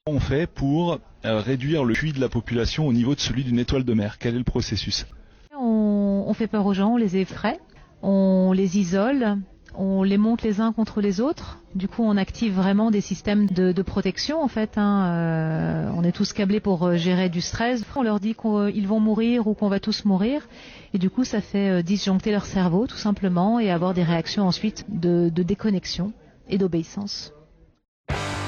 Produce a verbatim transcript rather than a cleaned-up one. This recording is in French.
On fait pour euh, réduire le Q I de la population au niveau de celui d'une étoile de mer? Quel est le processus? On, on fait peur aux gens, on les effraie, on les isole, on les monte les uns contre les autres. Du coup, on active vraiment des systèmes de, de protection en fait. Hein. Euh, on est tous câblés pour gérer du stress. On leur dit qu'ils vont mourir ou qu'on va tous mourir. Et du coup, ça fait euh, disjoncter leur cerveau tout simplement et avoir des réactions ensuite de, de déconnexion et d'obéissance.